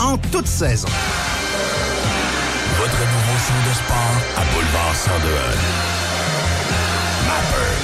en toute saison. Votre nouveau show de sport à Boulevard 102.1. Mapper.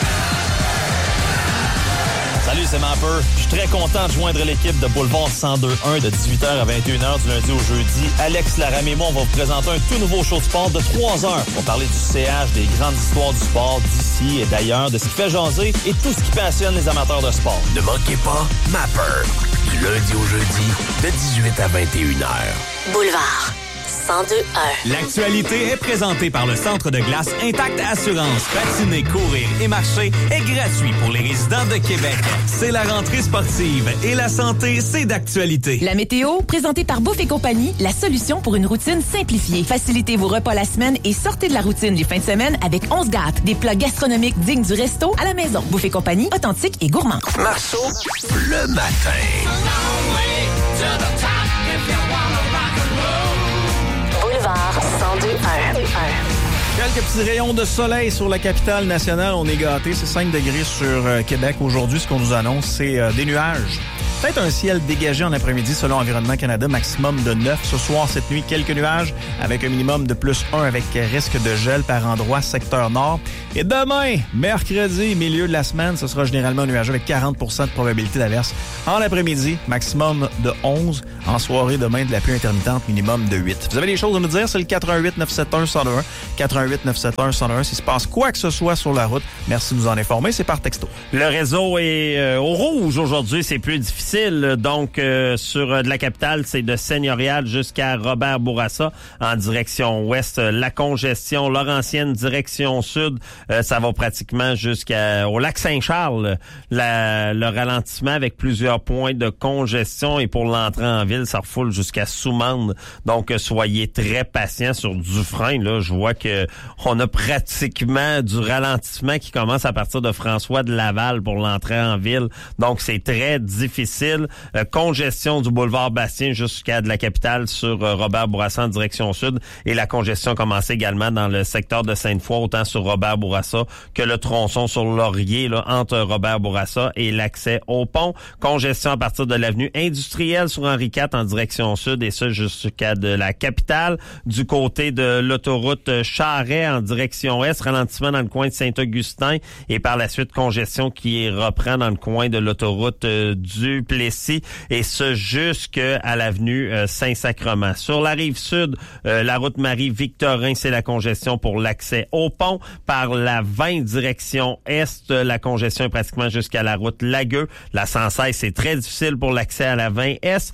Salut, c'est Mapper. Je suis très content de joindre l'équipe de Boulevard 102.1 de 18h à 21h du lundi au jeudi. Alex Laramé et moi, on va vous présenter un tout nouveau show de sport de 3 heures. On va parler du CH, des grandes histoires du sport d'ici et d'ailleurs, de ce qui fait jaser et tout ce qui passionne les amateurs de sport. Ne manquez pas Mapper, du lundi au jeudi de 18 à 21h. Boulevard 102.1. L'actualité est présentée par le Centre de glace Intact Assurance. Patiner, courir et marcher est gratuit pour les résidents de Québec. C'est la rentrée sportive et la santé, c'est d'actualité. La météo, présentée par Bouffe et Compagnie, la solution pour une routine simplifiée. Facilitez vos repas la semaine et sortez de la routine les fins de semaine avec 11 gâtes, des plats gastronomiques dignes du resto à la maison. Bouffe et Compagnie, authentique et gourmand. Marceau, le matin. Boulevard 102.1. Quelques petits rayons de soleil sur la capitale nationale. On est gâtés. C'est 5 degrés sur Québec. Aujourd'hui, ce qu'on nous annonce, c'est des nuages. Peut-être un ciel dégagé en après-midi selon Environnement Canada, maximum de 9. Ce soir, cette nuit, quelques nuages avec un minimum de +1 avec risque de gel par endroit, secteur nord. Et demain, mercredi, milieu de la semaine, ce sera généralement nuageux avec 40% de probabilité d'averse. En après-midi, maximum de 11. En soirée, demain, de la pluie intermittente, minimum de 8. Vous avez des choses à nous dire? C'est le 88-971-101. 88-971-101. S'il se passe quoi que ce soit sur la route, merci de nous en informer. C'est par texto. Le réseau est au rouge aujourd'hui. C'est plus difficile. Donc, sur de la capitale, c'est de Seigneurial jusqu'à Robert-Bourassa en direction ouest. La congestion, Laurentienne, direction sud, ça va pratiquement jusqu'au lac Saint-Charles. Le ralentissement avec plusieurs points de congestion et pour l'entrée en ville, ça refoule jusqu'à Soumande. Donc, soyez très patients sur Dufresne. Là, je vois que on a pratiquement du ralentissement qui commence à partir de François de Laval pour l'entrée en ville. Donc, c'est très difficile. Congestion du boulevard Bastien jusqu'à de la capitale sur Robert-Bourassa en direction sud. Et la congestion commence également dans le secteur de Sainte-Foy, autant sur Robert-Bourassa que le tronçon sur Laurier, là, entre Robert-Bourassa et l'accès au pont. Congestion à partir de l'avenue industrielle sur Henri IV en direction sud et ça jusqu'à de la capitale. Du côté de l'autoroute Charret en direction est, ralentissement dans le coin de Saint-Augustin et par la suite congestion qui reprend dans le coin de l'autoroute du Plessis et ce jusqu'à l'avenue Saint-Sacrement. Sur la rive sud, la route Marie-Victorin, c'est la congestion pour l'accès au pont. Par la 20 direction est, la congestion est pratiquement jusqu'à la route Lagueux. La 116, c'est très difficile pour l'accès à la 20 est.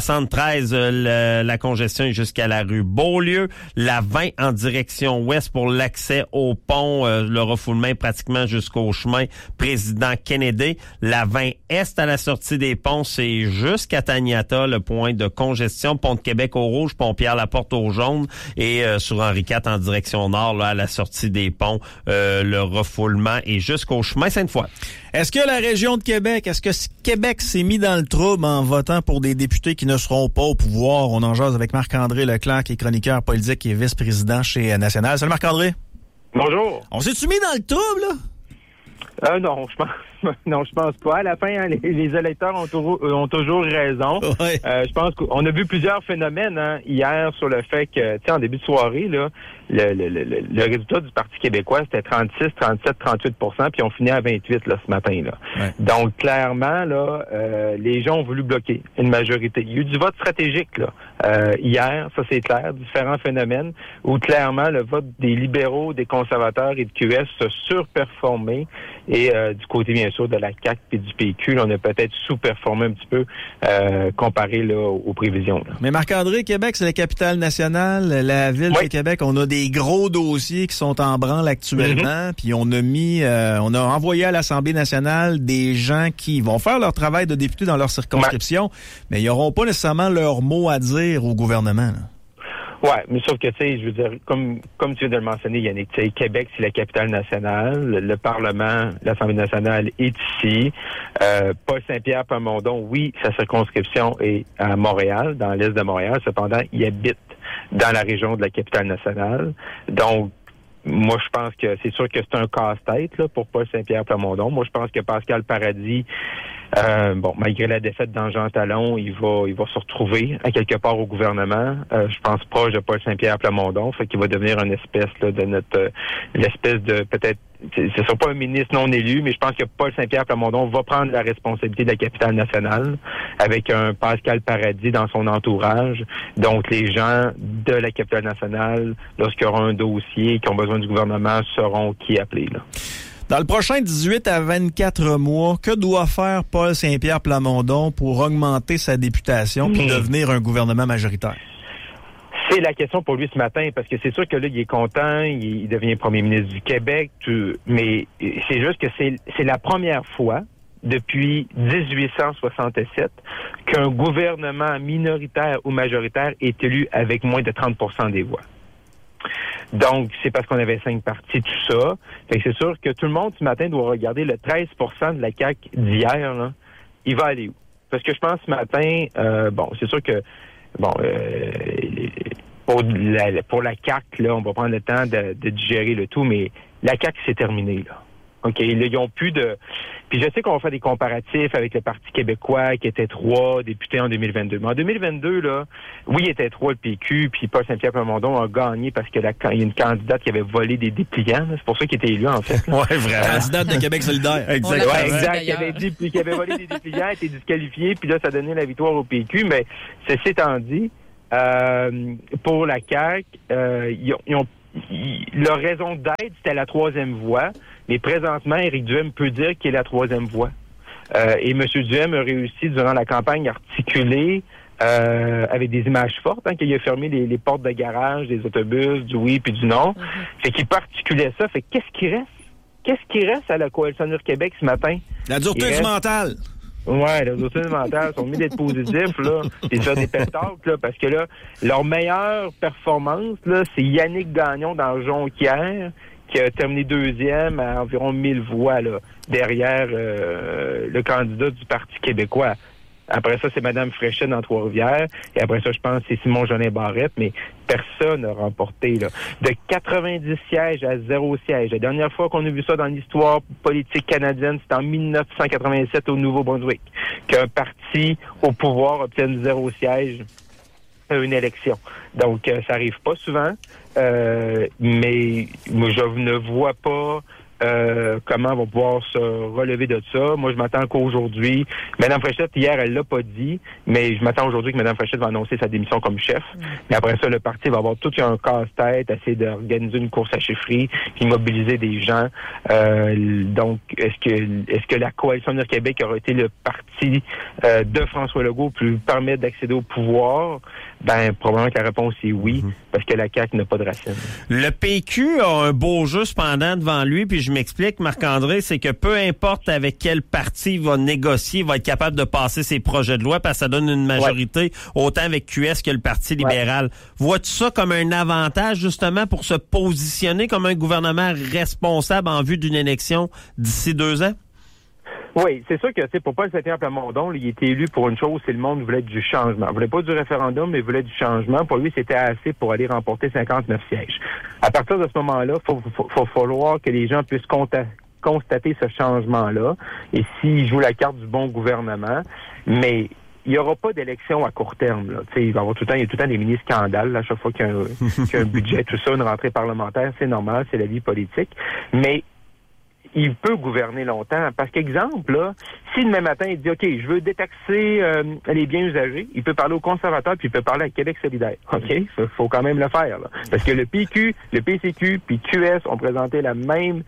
73, la congestion est jusqu'à la rue Beaulieu. La 20 en direction ouest pour l'accès au pont, le refoulement est pratiquement jusqu'au chemin Président Kennedy. La 20 est à la sortie des ponts, c'est jusqu'à Taniata, le point de congestion. Pont de Québec au rouge, pont Pierre-Laporte au jaune et sur Henri IV en direction nord, là, à la sortie des ponts, le refoulement est jusqu'au chemin Sainte-Foy. Est-ce que la région de Québec, est-ce que Québec s'est mis dans le trouble en votant pour des députés qui ne seront pas au pouvoir? On en jase avec Marc-André Leclerc, qui est chroniqueur politique et vice-président chez National. Salut Marc-André. Bonjour. On s'est-tu mis dans le trouble, là? Non, je pense pas. À la fin, hein, les électeurs ont toujours raison. Ouais. Je pense qu'on a vu plusieurs phénomènes hier sur le fait que, tu sais, en début de soirée, là, le résultat du Parti québécois, c'était 36, 37, 38%, puis on finit à 28 là, ce matin. Là. Ouais. Donc, clairement, là, les gens ont voulu bloquer une majorité. Il y a eu du vote stratégique là, hier, ça c'est clair, différents phénomènes, où clairement le vote des libéraux, des conservateurs et de QS s'est surperformé. Et du côté, bien sûr, de la CAQ et du PQ, là, on a peut-être sous-performé un petit peu comparé là, aux prévisions. Là. Mais Marc-André, Québec, c'est la capitale nationale. La ville de Québec, on a des gros dossiers qui sont en branle actuellement. Puis on a envoyé à l'Assemblée nationale des gens qui vont faire leur travail de député dans leur circonscription, mais ils n'auront pas nécessairement leur mot à dire au gouvernement. Là. Ouais, mais sauf que, tu sais, je veux dire, comme tu viens de le mentionner, Yannick, tu sais, Québec, c'est la capitale nationale. Le Parlement, l'Assemblée nationale est ici. Paul Saint-Pierre Plamondon, oui, sa circonscription est à Montréal, dans l'est de Montréal. Cependant, il habite dans la région de la capitale nationale. Donc, moi, je pense que c'est sûr que c'est un casse-tête là, pour Paul Saint-Pierre Plamondon. Moi, je pense que Pascal Paradis Malgré la défaite d'Jean Talon, il va se retrouver à quelque part au gouvernement. Je pense proche de Paul Saint-Pierre Plamondon, fait qu'il va devenir une espèce là, de l'espèce de peut-être. Ce ne sera pas un ministre non élu, mais je pense que Paul Saint-Pierre Plamondon va prendre la responsabilité de la capitale nationale avec un Pascal Paradis dans son entourage. Donc, les gens de la capitale nationale, lorsqu'il y aura un dossier qui ont besoin du gouvernement, sauront qui appeler. Là. Dans le prochain 18 à 24 mois, que doit faire Paul Saint-Pierre Plamondon pour augmenter sa députation puis devenir un gouvernement majoritaire? C'est la question pour lui ce matin, parce que c'est sûr que là, il est content, il devient premier ministre du Québec, mais c'est juste que c'est la première fois depuis 1867 qu'un gouvernement minoritaire ou majoritaire est élu avec moins de 30% des voix. Donc, c'est parce qu'on avait 5 partis, tout ça. Fait que c'est sûr que tout le monde ce matin doit regarder le 13% de la CAQ d'hier, là. Il va aller où? Parce que je pense ce matin, c'est sûr que pour la CAQ, là, on va prendre le temps de digérer le tout, mais la CAQ, c'est terminé, là. OK, là, ils ont plus de... Puis je sais qu'on va faire des comparatifs avec le Parti québécois qui était 3 députés en 2022. Mais en 2022, là, oui, il était 3 le PQ, puis Paul Saint-Pierre Plamondon a gagné parce que il y a une candidate qui avait volé des dépliants. Là. C'est pour ça qu'il était élu, en fait. Oui, vraiment. Candidate de Québec solidaire. Exact. Ouais, exact. Qui avait volé des dépliants, était disqualifié, puis là, ça donnait la victoire au PQ. Mais ceci étant dit, pour la CAQ, leur raison d'être, c'était la 3e voie. Mais présentement, Éric Duhem peut dire qu'il est la 3e voie. Et M. Duhem a réussi, durant la campagne, à articuler avec des images fortes, qu'il a fermé les portes de garage des autobus, du oui puis du non. Fait qu'il peut articuler ça. Fait qu'est-ce qui reste? Qu'est-ce qui reste à la Coalition Avenir Québec ce matin? La dureté du mental. Ouais, les autorités mentales sont mis d'être positifs, là, et faire des pétards, là, parce que là, leur meilleure performance, là, c'est Yannick Gagnon dans Jonquière, qui a terminé 2e à environ 1000 voix, là, derrière le candidat du Parti québécois. Après ça, c'est Mme Fréchette dans Trois-Rivières. Et après ça, je pense que c'est Simon-Jolin Barrette, mais personne n'a remporté, là. De 90 sièges à 0 siège. La dernière fois qu'on a vu ça dans l'histoire politique canadienne, c'est en 1987 au Nouveau-Brunswick, qu'un parti au pouvoir obtienne 0 siège à une élection. Donc, ça arrive pas souvent, mais je ne vois pas comment on va pouvoir se relever de ça. Moi, je m'attends qu'aujourd'hui, Mme Fréchette, hier, elle l'a pas dit, mais je m'attends aujourd'hui que Mme Fréchette va annoncer sa démission comme chef. Mais après ça, le parti va avoir tout un casse-tête, essayer d'organiser une course à chefferie, puis mobiliser des gens. Donc, est-ce que la Coalition Avenir Québec aura été le parti de François Legault pour lui permettre d'accéder au pouvoir? Ben, probablement que la réponse est oui, parce que la CAQ n'a pas de racines. Le PQ a un beau jeu cependant devant lui, puis je m'explique, Marc-André, c'est que peu importe avec quel parti il va négocier, il va être capable de passer ses projets de loi, parce que ça donne une majorité, autant avec QS que le Parti libéral. Vois-tu ça comme un avantage, justement, pour se positionner comme un gouvernement responsable en vue d'une élection d'ici 2 ans? Oui, c'est sûr que pour Paul Saint-Pierre Plamondon, il était élu pour une chose, c'est le monde voulait du changement. Il voulait pas du référendum, mais il voulait du changement. Pour lui, c'était assez pour aller remporter 59 sièges. À partir de ce moment-là, faut falloir que les gens puissent constater ce changement-là. Et s'il joue la carte du bon gouvernement, mais il n'y aura pas d'élection à court terme. Là. Il va y avoir tout le temps des mini-scandales. Là, à chaque fois qu'il y a un budget, tout ça, une rentrée parlementaire, c'est normal, c'est la vie politique. Mais il peut gouverner longtemps. Parce qu'exemple, là, si demain matin, il dit, OK, je veux détaxer les biens usagés, il peut parler aux conservateurs, puis il peut parler à Québec solidaire. OK? Faut quand même le faire, là. Parce que le PQ, le PCQ, puis QS ont présenté la même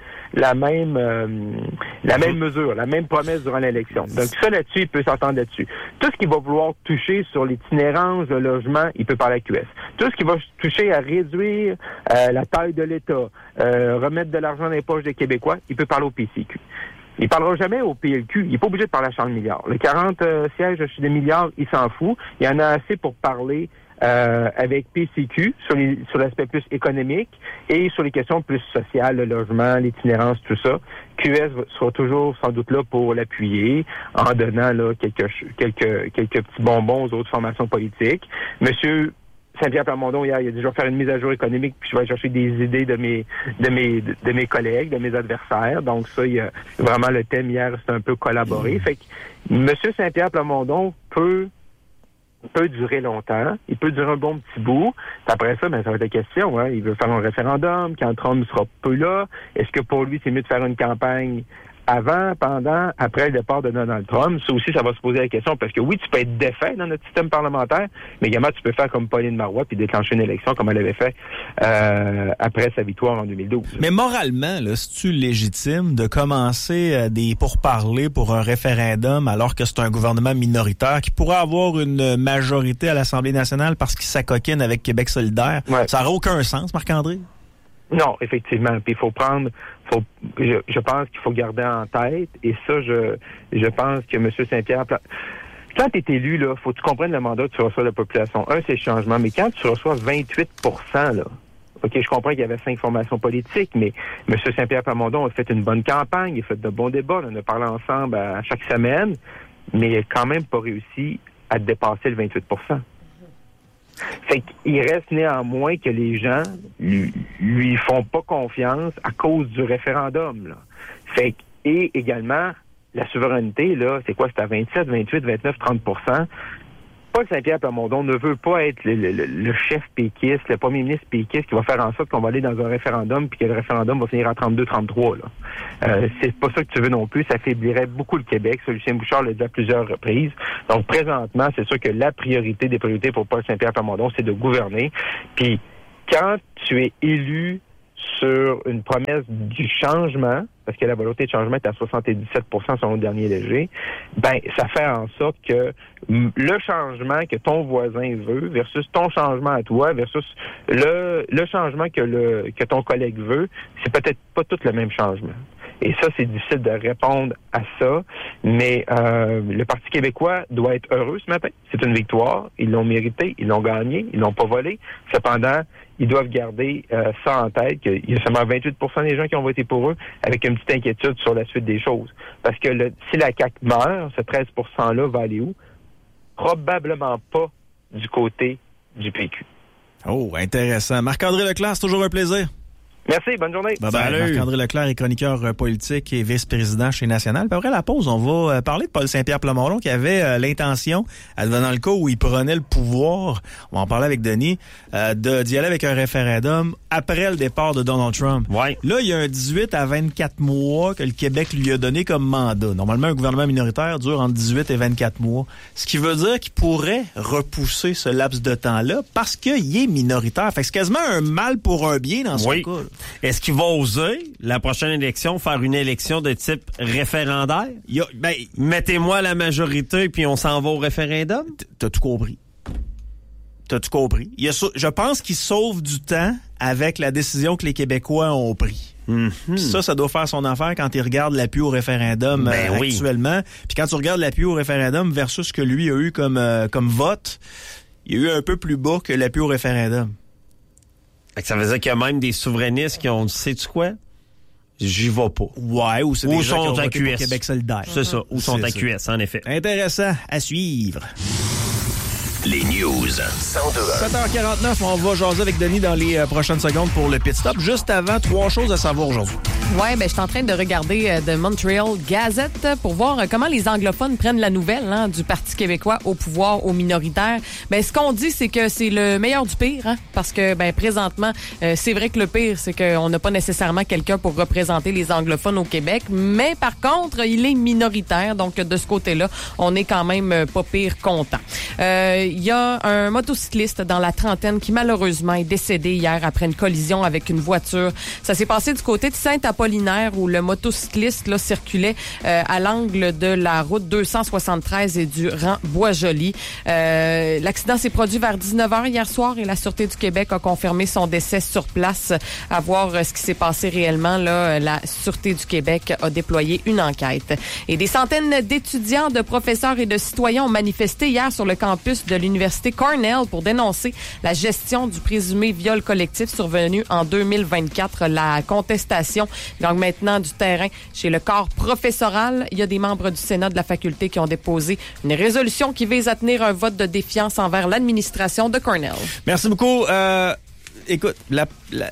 mesure, la même promesse durant l'élection. Donc, ça, là-dessus, il peut s'entendre là-dessus. Tout ce qu'il va vouloir toucher sur l'itinérance, le logement, il peut parler à QS. Tout ce qui va toucher à réduire la taille de l'État, remettre de l'argent dans les poches des Québécois, il peut parler au PCQ. Il parlera jamais au PLQ. Il n'est pas obligé de parler à Charles Milliard. Les 40 sièges de Milliard, il s'en fout. Il y en a assez pour parler avec PCQ sur l'aspect plus économique et sur les questions plus sociales, le logement, l'itinérance, tout ça. QS sera toujours sans doute là pour l'appuyer en donnant là quelques petits bonbons aux autres formations politiques. Monsieur Saint-Pierre-Plamondon, hier, il a dit, je vais faire une mise à jour économique, puis je vais chercher des idées de mes collègues, de mes adversaires. Donc ça, il y a vraiment le thème hier, c'est un peu collaboré. Fait que M. Saint-Pierre-Plamondon peut durer longtemps, il peut durer un bon petit bout. Puis après ça, ça va être la question. Hein? Il veut faire un référendum, quand Trump sera peu là. Est-ce que pour lui, c'est mieux de faire une campagne avant, pendant, après le départ de Donald Trump? Ça aussi, ça va se poser la question, parce que oui, tu peux être défait dans notre système parlementaire, mais également, tu peux faire comme Pauline Marois puis déclencher une élection comme elle avait fait après sa victoire en 2012. Mais moralement, là, c'est-tu légitime de commencer des pourparlers pour un référendum alors que c'est un gouvernement minoritaire qui pourrait avoir une majorité à l'Assemblée nationale parce qu'il s'acoquine avec Québec solidaire? Ouais. Ça n'aurait aucun sens, Marc-André? Non, effectivement. Puis il faut prendre, je pense qu'il faut garder en tête, et ça, je pense que M. Saint-Pierre, quand tu es élu, là, faut que tu comprennes le mandat que tu reçois de la population. C'est le changement, mais quand tu reçois 28 là, OK, je comprends qu'il y avait 5 formations politiques, mais M. Saint-Pierre-Plamondon a fait une bonne campagne, il a fait de bons débats, on a parlé ensemble à chaque semaine, mais il n'a quand même pas réussi à dépasser le 28 Fait qu'il reste néanmoins que les gens lui font pas confiance à cause du référendum, là. Fait que, et également, la souveraineté, là, c'est quoi? C'est à 27, 28, 29, 30%. Paul Saint-Pierre-Plamondon ne veut pas être le chef péquiste, le premier ministre péquiste qui va faire en sorte qu'on va aller dans un référendum puis que le référendum va finir à 32-33, là. C'est pas ça que tu veux non plus. Ça affaiblirait beaucoup le Québec. Ça, Lucien Bouchard l'a dit à plusieurs reprises. Donc, présentement, c'est sûr que la priorité des priorités pour Paul Saint-Pierre-Plamondon, c'est de gouverner. Puis, quand tu es élu sur une promesse du changement, parce que la volonté de changement est à 77% selon le dernier léger, ça fait en sorte que le changement que ton voisin veut versus ton changement à toi versus le changement que ton collègue veut, c'est peut-être pas tout le même changement. Et ça, c'est difficile de répondre à ça, mais le Parti québécois doit être heureux ce matin. C'est une victoire, ils l'ont mérité, ils l'ont gagné, ils l'ont pas volé. Cependant, ils doivent garder ça en tête, qu'il y a seulement 28 des gens qui ont voté pour eux, avec une petite inquiétude sur la suite des choses. Parce que si la CAQ meurt, ce 13 %-là va aller où? Probablement pas du côté du PQ. Oh, intéressant. Marc-André Leclerc, c'est toujours un plaisir. Merci, bonne journée. Bye-bye. Marc-André Leclerc est chroniqueur politique et vice-président chez National. Puis après la pause, on va parler de Paul Saint-Pierre-Plamondon qui avait l'intention, dans le cas où il prenait le pouvoir, on va en parler avec Denis, d'y aller avec un référendum après le départ de Donald Trump. Ouais. Là, il y a un 18 à 24 mois que le Québec lui a donné comme mandat. Normalement, un gouvernement minoritaire dure entre 18 et 24 mois. Ce qui veut dire qu'il pourrait repousser ce laps de temps-là parce qu'il est minoritaire. Fait que c'est quasiment un mal pour un bien dans son cas. Est-ce qu'il va oser, la prochaine élection, faire une élection de type référendaire? Mettez-moi la majorité puis on s'en va au référendum? T'as tout compris. Je pense qu'il sauve du temps avec la décision que les Québécois ont pris. Mm-hmm. Ça doit faire son affaire quand il regarde l'appui au référendum actuellement. Puis quand tu regardes l'appui au référendum versus ce que lui a eu comme vote, il y a eu un peu plus bas que l'appui au référendum. Ça veut dire qu'il y a même des souverainistes qui ont dit, sais-tu quoi? J'y vais pas. Ouais, ou c'est des gens qui ont voté pour Québec solidaire. C'est ça, ou sont à QS, en effet. Intéressant à suivre. Les news. 7h49, on va jaser avec Denis dans les prochaines secondes pour le pit stop. Juste avant, 3 choses à savoir aujourd'hui. Ouais, je suis en train de regarder The Montreal Gazette pour voir comment les anglophones prennent la nouvelle du Parti québécois au pouvoir, aux minoritaires. Ce qu'on dit, c'est que c'est le meilleur du pire, parce que présentement, c'est vrai que le pire, c'est qu'on n'a pas nécessairement quelqu'un pour représenter les anglophones au Québec, mais par contre, il est minoritaire, donc de ce côté-là, on est quand même pas pire content. Il y a un motocycliste dans la trentaine qui malheureusement est décédé hier après une collision avec une voiture. Ça s'est passé du côté de Saint-Apollinaire où le motocycliste circulait à l'angle de la route 273 et du rang Bois-Joli. L'accident s'est produit vers 19h hier soir et la Sûreté du Québec a confirmé son décès sur place. À voir ce qui s'est passé réellement, la Sûreté du Québec a déployé une enquête. Et des centaines d'étudiants, de professeurs et de citoyens ont manifesté hier sur le campus de l'Université Cornell pour dénoncer la gestion du présumé viol collectif survenu en 2024. La contestation gagne maintenant du terrain chez le corps professoral. Il y a des membres du Sénat de la faculté qui ont déposé une résolution qui vise à tenir un vote de défiance envers l'administration de Cornell. Merci beaucoup. Écoute, la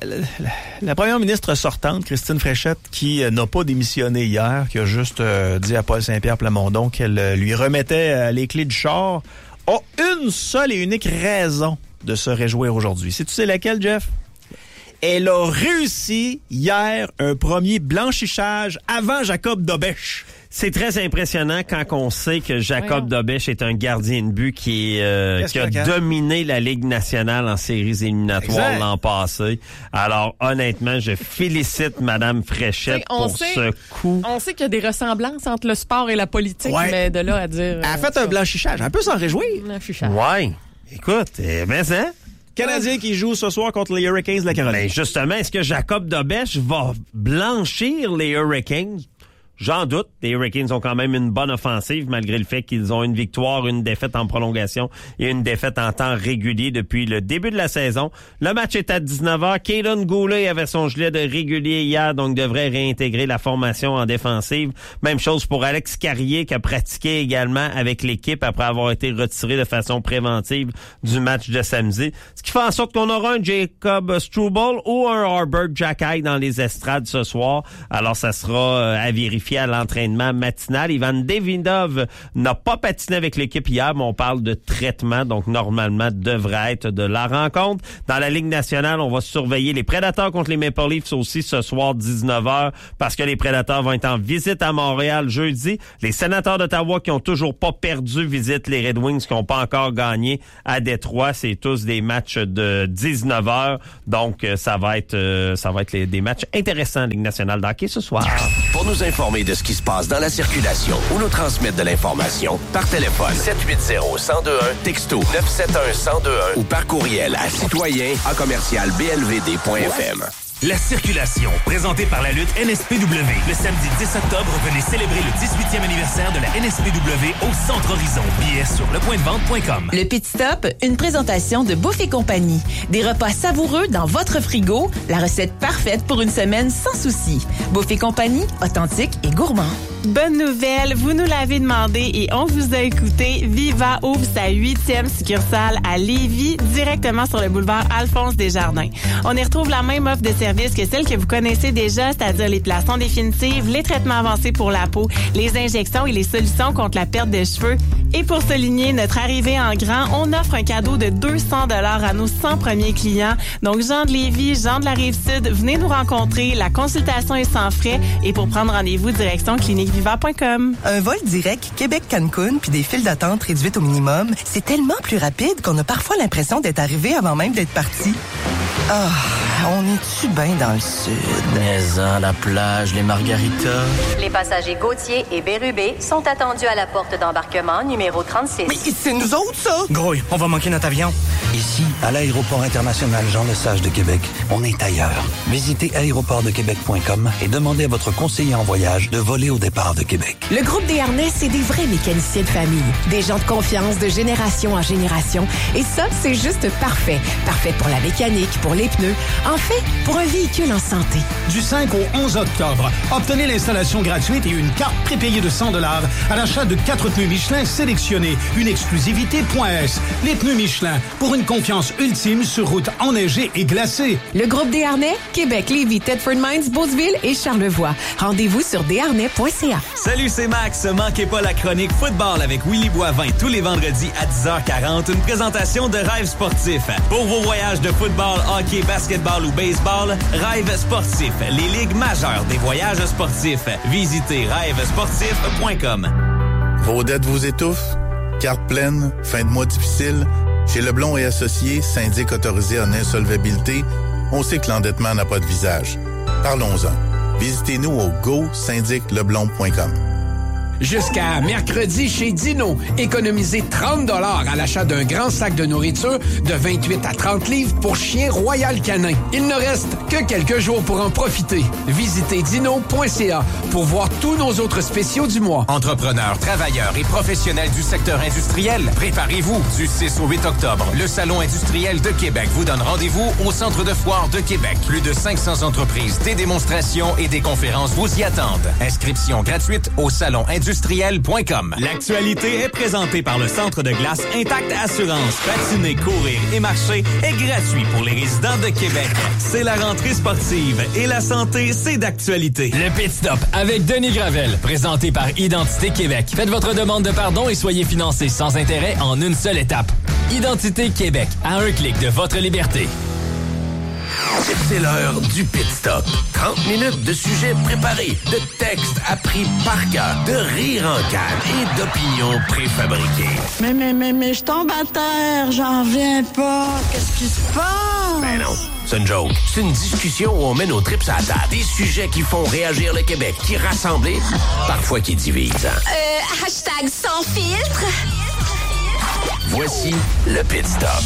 première ministre sortante, Christine Fréchette, qui n'a pas démissionné hier, qui a juste dit à Paul Saint-Pierre Plamondon qu'elle lui remettait les clés du char, a une seule et unique raison de se réjouir aujourd'hui. Tu sais laquelle, Jeff? Elle a réussi hier un premier blanchissage avant Jacob Dobèche. C'est très impressionnant quand on sait que Jacob Dobèche est un gardien de but qui a dominé la Ligue nationale en séries éliminatoires l'an passé. Alors, honnêtement, je félicite Mme Fréchette pour ce coup. On sait qu'il y a des ressemblances entre le sport et la politique, mais de là à dire... Elle a fait un blanchissage. Elle peut s'en réjouir. Ouais. Écoute, mais ça... Canadien qui joue ce soir contre les Hurricanes de la Caroline. Ben justement, est-ce que Jacob Dobèche va blanchir les Hurricanes? J'en doute. Les Hurricanes ont quand même une bonne offensive, malgré le fait qu'ils ont une victoire, une défaite en prolongation et une défaite en temps régulier depuis le début de la saison. Le match est à 19h. Kaden Goulet avait son gilet de régulier hier, donc devrait réintégrer la formation en défensive. Même chose pour Alex Carrier, qui a pratiqué également avec l'équipe après avoir été retiré de façon préventive du match de samedi. Ce qui fait en sorte qu'on aura un Jacob Struble ou un Arbor Jackay dans les estrades ce soir. Alors, ça sera à vérifier à l'entraînement matinal. Ivan Davidov n'a pas patiné avec l'équipe hier, mais on parle de traitement, donc normalement devrait être de la rencontre. Dans la Ligue nationale, on va surveiller les Prédateurs contre les Maple Leafs aussi ce soir 19h, parce que les Prédateurs vont être en visite à Montréal jeudi. Les Sénateurs d'Ottawa qui ont toujours pas perdu visitent les Red Wings qui n'ont pas encore gagné à Détroit. C'est tous des matchs de 19h, donc ça va être des matchs intéressants de Ligue nationale d'hockey ce soir. Pour nous informer de ce qui se passe dans la circulation ou nous transmettre de l'information, par téléphone 780-1021, texto 971-1021 ou par courriel à citoyen@blvd.fm. La circulation, présentée par la lutte NSPW. Le samedi 10 octobre, venez célébrer le 18e anniversaire de la NSPW au Centre Horizon. Billets sur lepointdevente.com. Le Pit Stop, une présentation de Bouffe et Compagnie. Des repas savoureux dans votre frigo, la recette parfaite pour une semaine sans souci. Bouffe et Compagnie, authentique et gourmand. Bonne nouvelle, vous nous l'avez demandé et on vous a écouté. Viva ouvre sa 8e succursale à Lévis, directement sur le boulevard Alphonse Desjardins. On y retrouve la même offre de services que celle que vous connaissez déjà, c'est-à-dire les plaçons définitives, les traitements avancés pour la peau, les injections et les solutions contre la perte de cheveux. Et pour souligner notre arrivée en grand, on offre un cadeau de 200 $ à nos 100 premiers clients. Donc, Jean de Lévis, Jean de la Rive-Sud, venez nous rencontrer. La consultation est sans frais et pour prendre rendez-vous, direction cliniqueviva.com. Un vol direct Québec-Cancun puis des files d'attente réduites au minimum, c'est tellement plus rapide qu'on a parfois l'impression d'être arrivé avant même d'être parti. Ah, on est-tu bien dans le sud? Maison, la plage, les margaritas. Les passagers Gauthier et Bérubé sont attendus à la porte d'embarquement numéro 36. Mais c'est nous autres, ça? Grouille, on va manquer notre avion. Ici, à l'aéroport international Jean-Lesage de Québec, on est ailleurs. Visitez aéroportdequebec.com et demandez à votre conseiller en voyage de voler au départ de Québec. Le groupe Desharnais, c'est des vrais mécaniciens de famille. Des gens de confiance de génération en génération. Et ça, c'est juste parfait. Parfait pour la mécanique, pour les pneus. En fait, pour un véhicule en santé. Du 5 au 11 octobre, obtenez l'installation gratuite et une carte prépayée de 100 $ à l'achat de 4 pneus Michelin sélectionnés. Une exclusivité .S. Les pneus Michelin, pour une confiance ultime sur route enneigée et glacée. Le groupe Desharnais, Québec, Lévis, Thetford Mines, Beauceville et Charlevoix. Rendez-vous sur desharnais.ca. Salut, c'est Max. Manquez pas la chronique football avec Willy Boivin tous les vendredis à 10h40. Une présentation de Rêve sportif. Pour vos voyages de football, hockey, basketball ou baseball, Rêve sportif. Les ligues majeures des voyages sportifs. Visitez rêvesportif.com. Vos dettes vous étouffent? Carte pleine? Fin de mois difficile? Chez Leblond et Associés, syndic autorisé en insolvabilité, on sait que l'endettement n'a pas de visage. Parlons-en. Visitez-nous au go-syndicleblond.com. Jusqu'à mercredi chez Dino, économisez 30 $ à l'achat d'un grand sac de nourriture de 28 à 30 livres pour chien Royal Canin. Il ne reste que quelques jours pour en profiter. Visitez dino.ca pour voir tous nos autres spéciaux du mois. Entrepreneurs, travailleurs et professionnels du secteur industriel, préparez-vous. Du 6 au 8 octobre, le Salon industriel de Québec vous donne rendez-vous au Centre de foire de Québec. Plus de 500 entreprises, des démonstrations et des conférences vous y attendent. Inscription gratuite au salonindustriel.com. L'actualité est présentée par le Centre de glace Intact Assurance. Patiner, courir et marcher est gratuit pour les résidents de Québec. C'est la rentrée sportive et la santé, c'est d'actualité. Le Pit Stop avec Denis Gravel, présenté par Identité Québec. Faites votre demande de pardon et soyez financé sans intérêt en une seule étape. Identité Québec, à un clic de votre liberté. C'est l'heure du Pit Stop. 30 minutes de sujets préparés, de textes appris par cœur, de rires en canne et d'opinions préfabriquées. Mais je tombe à terre, j'en reviens pas. Qu'est-ce qui se passe? Ben non, c'est une joke. C'est une discussion où on met nos trips à la table. Des sujets qui font réagir le Québec, qui rassemblent et parfois qui divisent. Hashtag sans filtre. Voici le Pit Stop.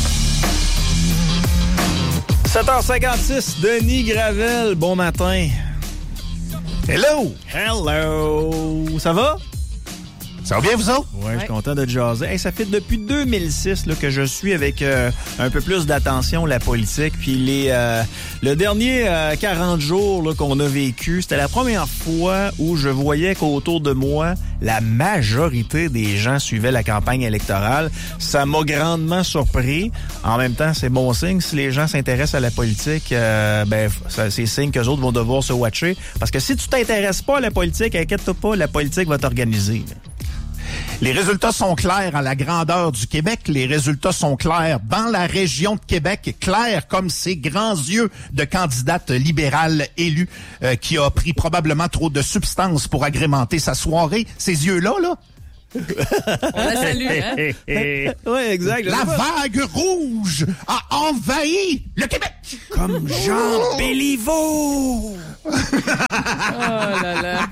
7h56, Denis Gravel, bon matin. Hello! Hello! Ça va? Ça va bien, vous autres? Ouais, je suis content de jaser. Hey, ça fait depuis 2006 là, que je suis avec un peu plus d'attention la politique. Puis le dernier 40 jours là, qu'on a vécu, c'était la première fois où je voyais qu'autour de moi, la majorité des gens suivaient la campagne électorale. Ça m'a grandement surpris. En même temps, c'est bon signe. Si les gens s'intéressent à la politique, c'est signe qu'eux autres vont devoir se watcher. Parce que si tu t'intéresses pas à la politique, inquiète-toi pas, la politique va t'organiser. Les résultats sont clairs à la grandeur du Québec. Les résultats sont clairs dans la région de Québec, clairs comme ces grands yeux de candidate libérale élue qui a pris probablement trop de substances pour agrémenter sa soirée. Ces yeux-là, là. On la salue, hein? Oui, exact. La vague rouge a envahi le Québec! Comme Jean Béliveau! Oh là là!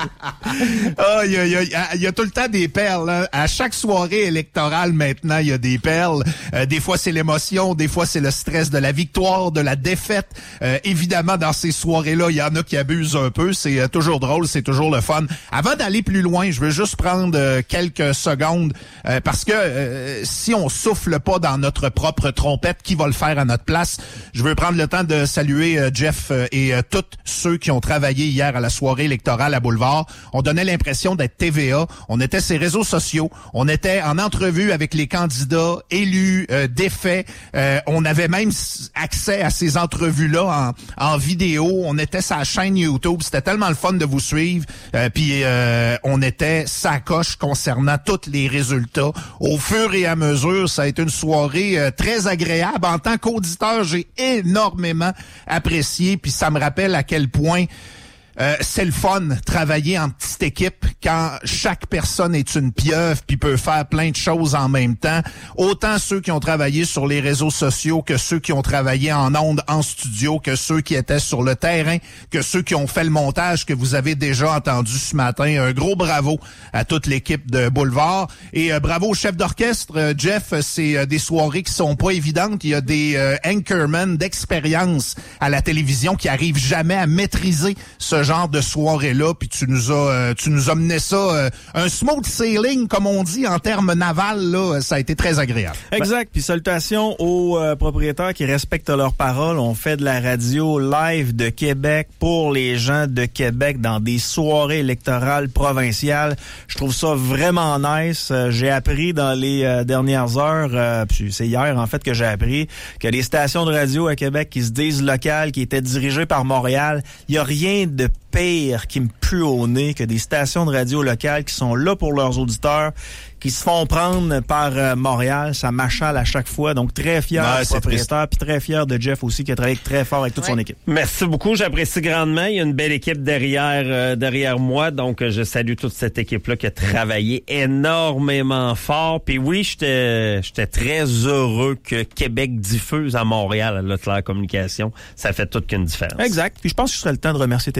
Il y a tout le temps des perles. Hein? À chaque soirée électorale, maintenant, il y a des perles. Des fois, c'est l'émotion. Des fois, c'est le stress de la victoire, de la défaite. Évidemment, dans ces soirées-là, il y en a qui abusent un peu. C'est toujours drôle, c'est toujours le fun. Avant d'aller plus loin, je veux juste prendre quelques secondes parce que si on souffle pas dans notre propre trompette, qui va le faire à notre place? Je veux prendre le temps de saluer Jeff et tous ceux qui ont travaillé hier à la soirée électorale à Boulevard. On donnait l'impression d'être TVA. On était sur les réseaux sociaux. On était en entrevue avec les candidats élus, défaits. On avait même accès à ces entrevues-là en vidéo. On était sur la chaîne YouTube. C'était tellement le fun de vous suivre. Puis on était sacoche concernant tous les résultats. Au fur et à mesure, ça a été une soirée très agréable. En tant qu'auditeur, j'ai énormément apprécié. Puis ça me rappelle à quel point c'est le fun travailler en petite équipe quand chaque personne est une pieuvre puis peut faire plein de choses en même temps. Autant ceux qui ont travaillé sur les réseaux sociaux que ceux qui ont travaillé en ondes, en studio, que ceux qui étaient sur le terrain, que ceux qui ont fait le montage que vous avez déjà entendu ce matin. Un gros bravo à toute l'équipe de Boulevard et bravo au chef d'orchestre. Jeff, c'est des soirées qui sont pas évidentes. Il y a des anchormen d'expérience à la télévision qui arrivent jamais à maîtriser ce genre de soirée-là, puis tu nous as mené ça, un smooth sailing, comme on dit en termes navals, là, ça a été très agréable. Exact, puis salutations aux propriétaires qui respectent leurs paroles. On fait de la radio live de Québec pour les gens de Québec dans des soirées électorales provinciales. Je trouve ça vraiment nice. J'ai appris dans les dernières heures, puis c'est hier en fait que j'ai appris, que les stations de radio à Québec qui se disent locales, qui étaient dirigées par Montréal, il y a rien de pire qui me pue au nez que des stations de radio locales qui sont là pour leurs auditeurs, qui se font prendre par Montréal. Ça m'achale à chaque fois. Donc, très fier du propriétaire, puis très fier de Jeff aussi, qui a travaillé très fort avec toute son équipe. Merci beaucoup. J'apprécie grandement. Il y a une belle équipe derrière moi. Donc, je salue toute cette équipe-là qui a travaillé énormément fort. Puis oui, j'étais très heureux que Québec diffuse à Montréal à Leclerc Communication. Ça fait toute qu'une différence. Exact. Puis je pense que ce serait le temps de remercier tes parents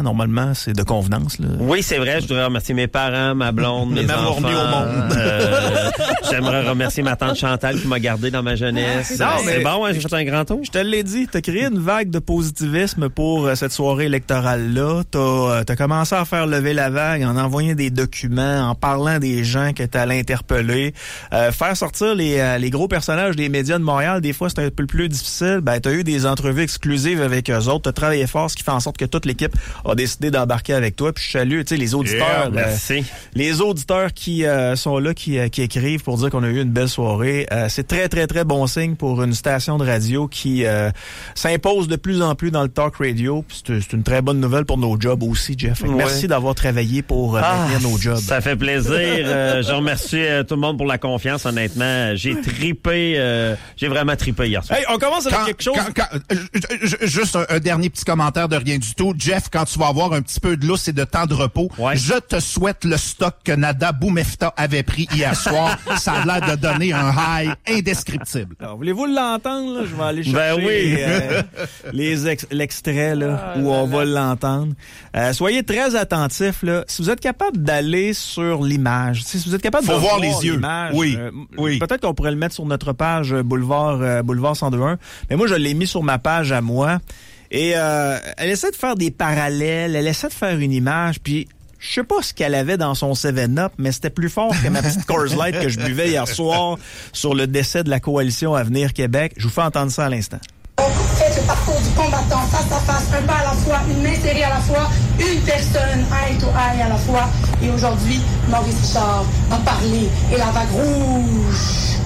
Normalement, c'est de convenance. Là. Oui, c'est vrai. Je voudrais remercier mes parents, ma blonde, mes enfants. Mis au monde. J'aimerais remercier ma tante Chantal qui m'a gardé dans ma jeunesse. Non, mais c'est bon, j'ai fait un grand tour. Je te l'ai dit, t'as créé une vague de positivisme pour cette soirée électorale-là. T'as commencé à faire lever la vague en envoyant des documents, en parlant des gens que t'allais interpeller. Faire sortir les gros personnages des médias de Montréal, des fois, c'est un peu plus difficile. Ben, t'as eu des entrevues exclusives avec eux autres. T'as travaillé fort, ce qui fait en sorte que toute l'équipe a décidé d'embarquer avec toi. Puis je salue, tu sais, les auditeurs. Merci. Les auditeurs qui sont là, qui écrivent pour dire qu'on a eu une belle soirée. C'est très, très, très bon signe pour une station de radio qui s'impose de plus en plus dans le talk radio. Puis c'est une très bonne nouvelle pour nos jobs aussi, Jeff. Ouais. Merci d'avoir travaillé pour maintenir nos jobs. Ça fait plaisir. Je remercie tout le monde pour la confiance, honnêtement. J'ai tripé, j'ai vraiment tripé hier soir. Hey, on commence avec quelque chose. Juste un dernier petit commentaire de rien du tout. Jeff, quand tu vas avoir un petit peu de lousse et de temps de repos, je te souhaite le stock que Nada Boumefta avait pris hier soir. Ça a l'air de donner un high indescriptible. Alors, voulez-vous l'entendre? Là? Je vais aller chercher l'extrait là, où on va l'entendre. Soyez très attentifs. Là. Si vous êtes capable d'aller sur l'image, si vous êtes capable de voir les yeux, oui. Peut-être qu'on pourrait le mettre sur notre page Boulevard 1021. Mais moi, je l'ai mis sur ma page à moi. Et elle essaie de faire des parallèles, elle essaie de faire une image, puis je sais pas ce qu'elle avait dans son 7-Up, mais c'était plus fort que ma petite Coors Light que je buvais hier soir sur le décès de la coalition Avenir Québec. Je vous fais entendre ça à l'instant. On fait le parcours du combattant face à face, un pas à la fois, une main serrée à la fois, une personne eye to eye à la fois. Et aujourd'hui, Maurice Richard a parlé et la vague rouge.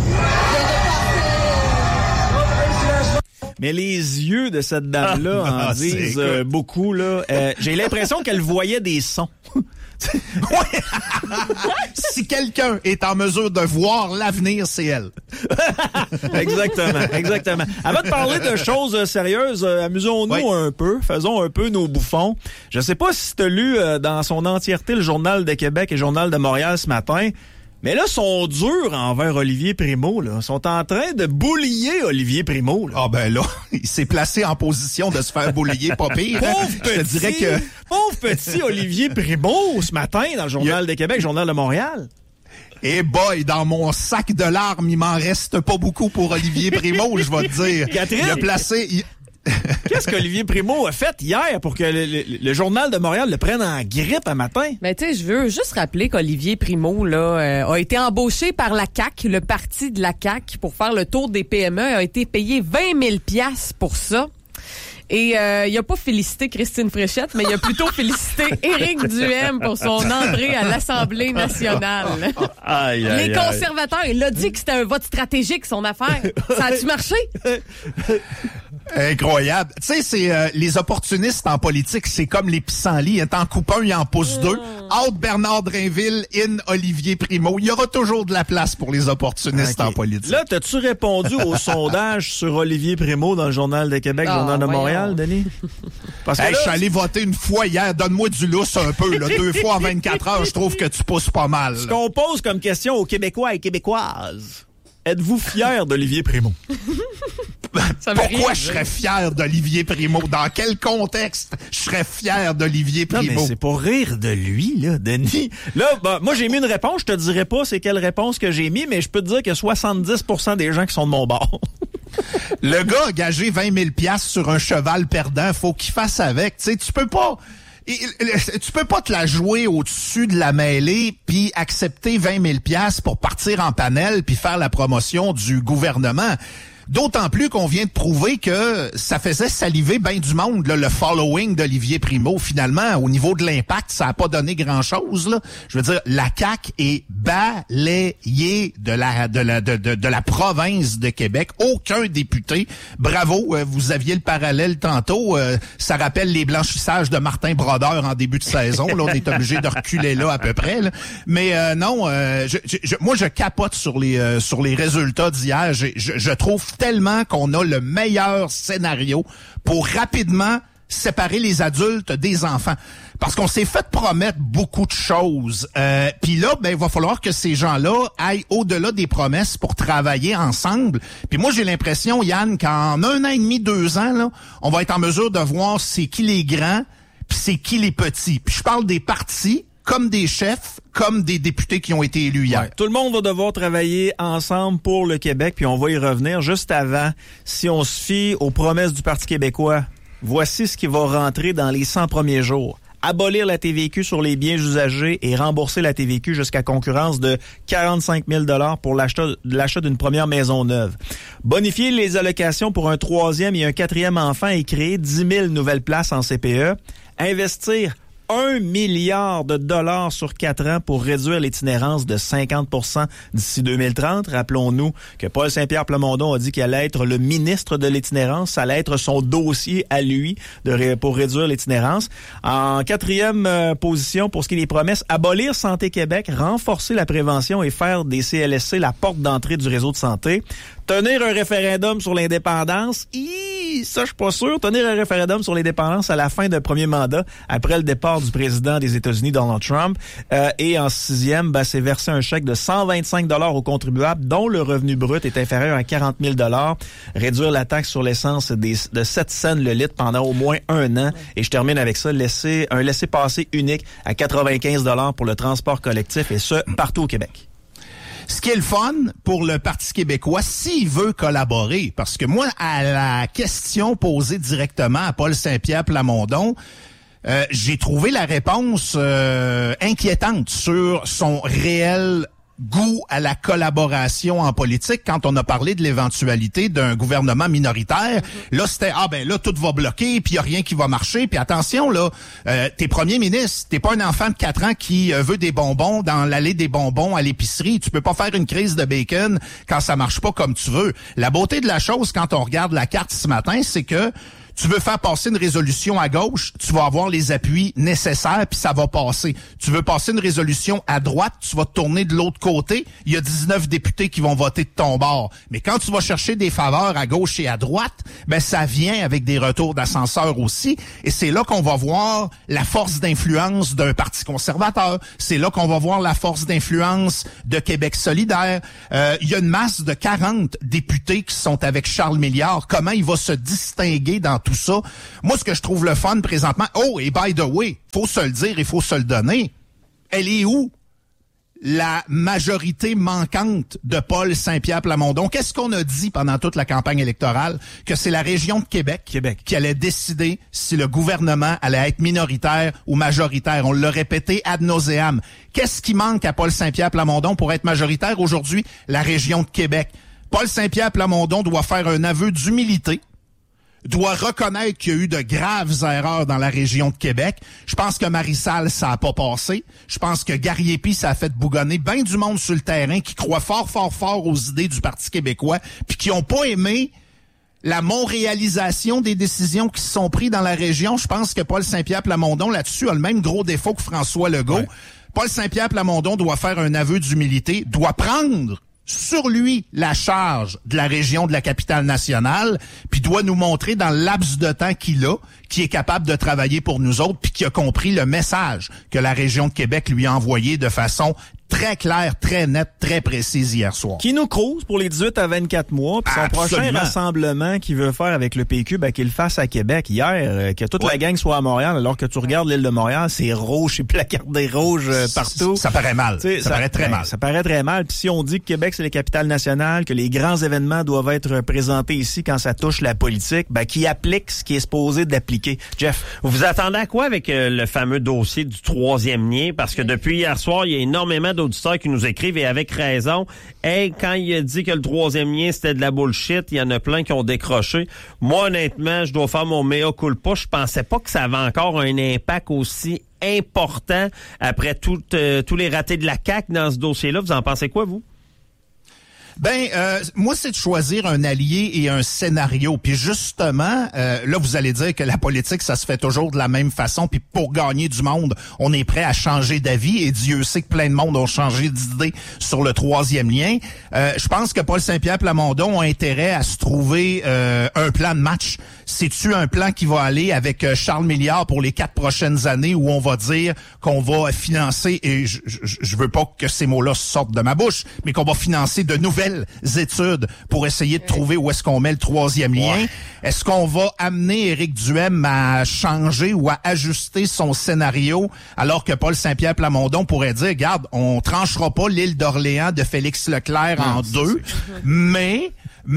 Mais les yeux de cette dame-là en disent beaucoup. Là. J'ai l'impression qu'elle voyait des sons. Si quelqu'un est en mesure de voir l'avenir, c'est elle. Exactement. Avant de parler de choses sérieuses, amusons-nous un peu, faisons un peu nos bouffons. Je sais pas si tu as lu dans son entièreté le Journal de Québec et le Journal de Montréal ce matin. Mais là, ils sont durs envers Olivier Primo. Là. Ils sont en train de boulier Olivier Primo. Là. Ah ben là, il s'est placé en position de se faire boulier, pas pire. Pauvre petit Olivier Primo, ce matin, dans le Journal de Québec, Journal de Montréal. Eh boy, dans mon sac de larmes, il m'en reste pas beaucoup pour Olivier Primo, je vais te dire. Catherine, il a placé... Qu'est-ce qu'Olivier Primo a fait hier pour que le Journal de Montréal le prenne en grippe un matin? Ben, tu sais, je veux juste rappeler qu'Olivier Primo, là, a été embauché par la CAQ, le parti de la CAQ, pour faire le tour des PME, a été payé 20 000 $ pour ça. Et il a pas félicité Christine Fréchette, mais il a plutôt félicité Éric Duhaime pour son entrée à l'Assemblée nationale. Les conservateurs, il a dit que c'était un vote stratégique, son affaire. Ça a-tu marché? Incroyable. Tu sais, c'est les opportunistes en politique, c'est comme les pissenlits. T'en coupes un, il en pousse deux. Out Bernard Drainville, in Olivier Primo. Il y aura toujours de la place pour les opportunistes en politique. Là, t'as-tu répondu au sondage sur Olivier Primo dans le Journal de Québec, Journal de Montréal, Denis? Parce que je suis allé voter une fois hier. Donne-moi du lousse un peu. Là. 2 fois en 24 heures, je trouve que tu pousses pas mal. Ce qu'on pose comme question aux Québécois et Québécoises, êtes-vous fiers d'Olivier Primo? Pourquoi je serais fier d'Olivier Primo? Dans quel contexte je serais fier d'Olivier Primo? Non, mais c'est pour rire de lui, là, Denis. Là, moi, j'ai mis une réponse. Je te dirai pas c'est quelle réponse que j'ai mis, mais je peux te dire que 70% des gens qui sont de mon bord. Le gars a gagé 20 000 $ sur un cheval perdant. Faut qu'il fasse avec. Tu sais, tu peux pas te la jouer au-dessus de la mêlée puis accepter 20 000 $ pour partir en panel puis faire la promotion du gouvernement. D'autant plus qu'on vient de prouver que ça faisait saliver bien du monde, là, le following d'Olivier Primo. Finalement, au niveau de l'impact, ça a pas donné grand-chose. Là. Je veux dire, la CAQ est balayée de la province de Québec. Aucun député. Bravo, vous aviez le parallèle tantôt. Ça rappelle les blanchissages de Martin Brodeur en début de saison. Là, on est obligé de reculer là à peu près. Là. Mais non, moi je capote sur les résultats d'hier. Je trouve tellement qu'on a le meilleur scénario pour rapidement séparer les adultes des enfants. Parce qu'on s'est fait promettre beaucoup de choses. Puis là, ben, il va falloir que ces gens-là aillent au-delà des promesses pour travailler ensemble. Puis moi, j'ai l'impression, Yann, qu'en 1 an et demi, 2 ans, là, on va être en mesure de voir c'est qui les grands, puis c'est qui les petits. Puis je parle des partis comme des chefs, comme des députés qui ont été élus hier. Ouais. Tout le monde va devoir travailler ensemble pour le Québec, puis on va y revenir juste avant. Si on se fie aux promesses du Parti québécois, voici ce qui va rentrer dans les 100 premiers jours. Abolir la TVQ sur les biens usagés et rembourser la TVQ jusqu'à concurrence de 45 000 $ pour l'achat d'une première maison neuve. Bonifier les allocations pour un 3e et un 4e enfant et créer 10 000 nouvelles places en CPE. Investir 1 milliard de dollars sur 4 ans pour réduire l'itinérance de 50 % d'ici 2030. Rappelons-nous que Paul Saint-Pierre Plamondon a dit qu'il allait être le ministre de l'itinérance. Ça allait être son dossier à lui pour réduire l'itinérance. En 4e position, pour ce qui est des promesses, abolir Santé Québec, renforcer la prévention et faire des CLSC la porte d'entrée du réseau de santé. Tenir un référendum sur l'indépendance, ça je suis pas sûr. Tenir un référendum sur l'indépendance à la fin d'un premier mandat, après le départ du président des États-Unis, Donald Trump. Et en 6e, c'est verser un chèque de 125 $ aux contribuables dont le revenu brut est inférieur à 40 000 $. Réduire la taxe sur l'essence de 7 cents le litre pendant au moins 1 an. Et je termine avec ça, un laissez-passer unique à 95 $ pour le transport collectif, et ce, partout au Québec. Ce qui est le fun pour le Parti québécois, s'il veut collaborer, parce que moi, à la question posée directement à Paul Saint-Pierre Plamondon, j'ai trouvé la réponse inquiétante sur son réel goût à la collaboration en politique quand on a parlé de l'éventualité d'un gouvernement minoritaire. Là, c'était, là, tout va bloquer, puis il n'y a rien qui va marcher. Puis attention, là, t'es premier ministre, t'es pas un enfant de 4 ans qui veut des bonbons dans l'allée des bonbons à l'épicerie. Tu peux pas faire une crise de bacon quand ça marche pas comme tu veux. La beauté de la chose, quand on regarde la carte ce matin, c'est que tu veux faire passer une résolution à gauche, tu vas avoir les appuis nécessaires, puis ça va passer. Tu veux passer une résolution à droite, tu vas te tourner de l'autre côté, il y a 19 députés qui vont voter de ton bord. Mais quand tu vas chercher des faveurs à gauche et à droite, ça vient avec des retours d'ascenseur aussi, et c'est là qu'on va voir la force d'influence d'un parti conservateur. C'est là qu'on va voir la force d'influence de Québec solidaire. Il y a une masse de 40 députés qui sont avec Charles Milliard. Comment il va se distinguer dans tout ça? Moi, ce que je trouve le fun présentement, et by the way, faut se le dire, il faut se le donner, elle est où la majorité manquante de Paul Saint-Pierre Plamondon? Qu'est-ce qu'on a dit pendant toute la campagne électorale? Que c'est la région de Québec qui allait décider si le gouvernement allait être minoritaire ou majoritaire. On l'a répété ad nauseam. Qu'est-ce qui manque à Paul Saint-Pierre Plamondon pour être majoritaire aujourd'hui? La région de Québec. Paul Saint-Pierre Plamondon doit faire un aveu d'humilité, doit reconnaître qu'il y a eu de graves erreurs dans la région de Québec. Je pense que Marie-Salle, ça a pas passé. Je pense que Garriépi, ça a fait bougonner bien du monde sur le terrain qui croit fort, fort, fort aux idées du Parti québécois, puis qui ont pas aimé la non-réalisation des décisions qui se sont prises dans la région. Je pense que Paul Saint-Pierre Plamondon, là-dessus, a le même gros défaut que François Legault. Ouais. Paul Saint-Pierre Plamondon doit faire un aveu d'humilité, doit prendre sur lui la charge de la région de la capitale nationale, puis doit nous montrer dans le laps de temps qu'il a, qui est capable de travailler pour nous autres, puis qui a compris le message que la région de Québec lui a envoyé de façon très claire, très nette, très précise hier soir. Qui nous crouse pour les 18 à 24 mois, puis son prochain rassemblement qu'il veut faire avec le PQ, qu'il le fasse à Québec. Hier, que toute la gang soit à Montréal, alors que tu regardes l'île de Montréal, c'est rouge, c'est placardé rouge partout. Ça paraît mal. Ça paraît très mal. Ça paraît très mal. Puis si on dit que Québec, c'est la capitale nationale, que les grands événements doivent être présentés ici quand ça touche la politique, qui applique ce qui est supposé d'appliquer. Jeff? Vous attendez à quoi avec le fameux dossier du 3e lien? Parce que depuis hier soir, il y a énormément d'auditeurs qui nous écrivent, et avec raison. Quand il a dit que le 3e lien, c'était de la bullshit, il y en a plein qui ont décroché. Moi, honnêtement, je dois faire mon mea culpa. Je pensais pas que ça avait encore un impact aussi important après tous les ratés de la CAQ dans ce dossier-là. Vous en pensez quoi, vous? Moi, c'est de choisir un allié et un scénario. Puis justement, là, vous allez dire que la politique, ça se fait toujours de la même façon. Puis pour gagner du monde, on est prêt à changer d'avis. Et Dieu sait que plein de monde ont changé d'idée sur le 3e lien. Je pense que Paul Saint-Pierre Plamondon a intérêt à se trouver un plan de match. C'est-tu un plan qui va aller avec Charles Milliard pour les 4 prochaines années, où on va dire qu'on va financer, et je veux pas que ces mots-là sortent de ma bouche, mais qu'on va financer de nouvelles belles études pour essayer de trouver où est-ce qu'on met le troisième lien. Est-ce qu'on va amener Éric Duhem à changer ou à ajuster son scénario alors que Paul Saint-Pierre Plamondon pourrait dire, regarde, on tranchera pas l'île d'Orléans de Félix Leclerc en deux, mais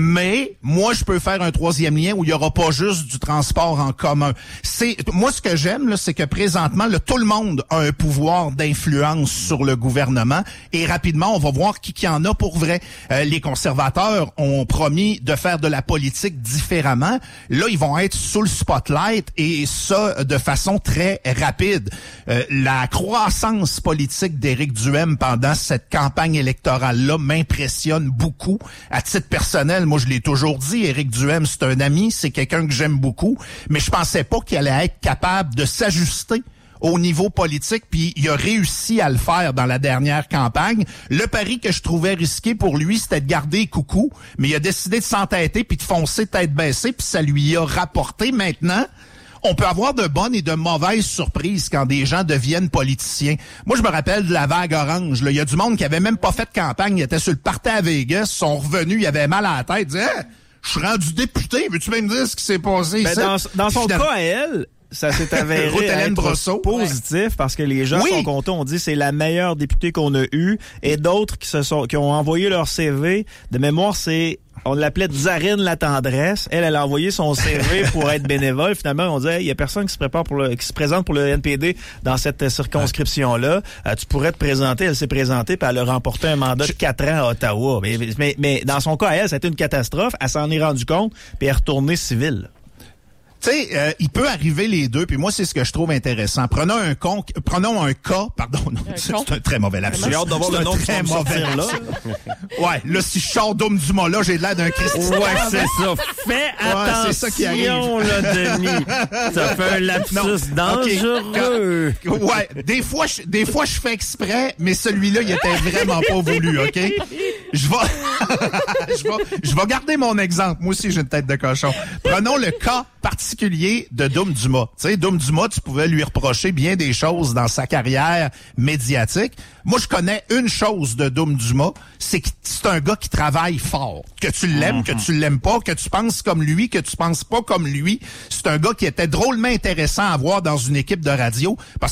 moi, je peux faire un troisième lien où il y aura pas juste du transport en commun. Moi, ce que j'aime, là, c'est que présentement, là, tout le monde a un pouvoir d'influence sur le gouvernement et rapidement, on va voir qui en a pour vrai. Les conservateurs ont promis de faire de la politique différemment. Là, ils vont être sous le spotlight et ça de façon très rapide. La croissance politique d'Éric Duhem pendant cette campagne électorale-là m'impressionne beaucoup. À titre personnel, moi, je l'ai toujours dit, Éric Duhem, c'est un ami, c'est quelqu'un que j'aime beaucoup, mais je pensais pas qu'il allait être capable de s'ajuster au niveau politique, puis il a réussi à le faire dans la dernière campagne. Le pari que je trouvais risqué pour lui, c'était de garder coucou, mais il a décidé de s'entêter puis de foncer tête baissée, puis ça lui a rapporté. Maintenant, on peut avoir de bonnes et de mauvaises surprises quand des gens deviennent politiciens. Moi, je me rappelle de la vague orange. Il y a du monde qui avait même pas fait de campagne. Il était sur le party à Vegas. Ils sont revenus, il avait mal à la tête. Il disait, je suis rendu député. Veux-tu même dire ce qui s'est passé ici? Dans son cas à elle, ça s'est avéré être positif parce que les gens sont contents. On dit c'est la meilleure députée qu'on a eue. Et d'autres qui ont envoyé leur CV. De mémoire, on l'appelait Tsarine la tendresse. Elle a envoyé son CV pour être bénévole. Finalement, on disait, il y a personne qui se présente pour le NPD dans cette circonscription-là. Tu pourrais te présenter. Elle s'est présentée puis elle a remporté un mandat de 4 ans à Ottawa. Mais dans son cas, ça a été une catastrophe. Elle s'en est rendue compte puis elle est retournée civile. Tu sais, il peut arriver les deux, puis moi, c'est ce que je trouve intéressant. Prenons un cas, c'est un très mauvais lapsus. J'ai hâte de voir le nom très mauvais là. Ouais, là, si je sors Dôme-du-Mât, là, j'ai l'air d'un Christ. Ouais, c'est ça. Fais attention, c'est ça qui arrive. Là, Denis. Ça fait un lapsus dangereux. Okay. Ouais, des fois, je fais exprès, mais celui-là, il était vraiment pas voulu, OK? Je vais garder mon exemple. Moi aussi, j'ai une tête de cochon. Prenons le cas particulier de Doom Dumas. Tu sais, Doom Dumas, tu pouvais lui reprocher bien des choses dans sa carrière médiatique. Moi, je connais une chose de Doom Dumas, c'est que c'est un gars qui travaille fort. Que tu l'aimes, que tu l'aimes pas, que tu penses comme lui, que tu penses pas comme lui. C'est un gars qui était drôlement intéressant à voir dans une équipe de radio parce